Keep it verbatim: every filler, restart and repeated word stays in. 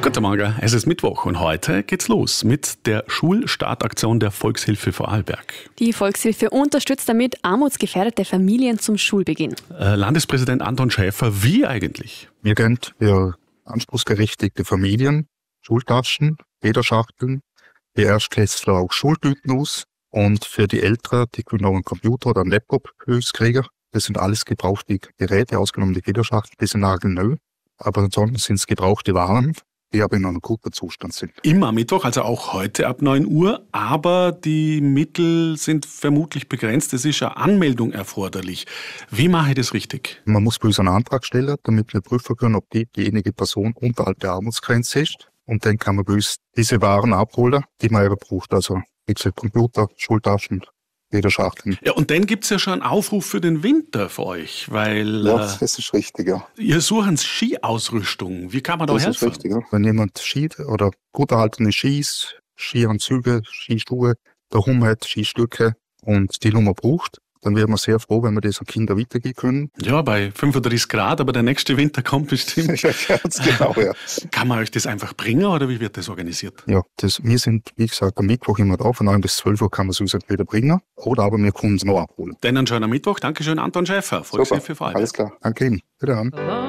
Guten Morgen, es ist Mittwoch und heute geht's los mit der Schulstartaktion der Volkshilfe Vorarlberg. Die Volkshilfe unterstützt damit armutsgefährdete Familien zum Schulbeginn. Äh, Landespräsident Anton Schäfer, wie eigentlich? Wir geben für anspruchsberechtigte Familien Schultaschen, Federschachteln, die Erstklässler auch Schultüten aus und für die Älteren, die können auch einen Computer oder einen Laptop kriegen. Das sind alles gebrauchte Geräte, ausgenommen die Federschachteln, die sind nagelneu. Aber ansonsten sind es gebrauchte Waren, die aber in einem guten Zustand sind. Immer Mittwoch, also auch heute ab neun Uhr, aber die Mittel sind vermutlich begrenzt. Es ist eine Anmeldung erforderlich. Wie mache ich das richtig? Man muss bloß einen Antrag stellen, damit wir prüfen können, ob die, diejenige Person unterhalb der Armutsgrenze ist. Und dann kann man bloß diese Waren abholen, die man eben braucht. Also jetzt Computer, Schultaschen, Federschachteln. Ja, und dann gibt's ja schon einen Aufruf für den Winter für euch, weil Ja, äh, das ist richtig, ja. ihr sucht Skiausrüstung. Wie kann man da Das helfen? ist richtig, ja. Wenn jemand Ski oder gut erhaltene Skis, Skianzüge, Skischuhe, daheim hat, Skistücke und die Nummer braucht, dann wären wir sehr froh, wenn wir das an Kinder weitergeben können. Ja, bei fünfunddreißig Grad, aber der nächste Winter kommt bestimmt. Ja, ganz genau, ja. Kann man euch das einfach bringen oder wie wird das organisiert? Ja, das, wir sind, wie gesagt, am Mittwoch immer da, von neun bis zwölf Uhr kann man es uns entweder bringen oder aber wir können es noch abholen. Dann einen schönen Mittwoch. Dankeschön, Anton Schäfer, Volkshilfe Super, Vorarlberg. alles klar. Danke Ihnen. Wiederhören.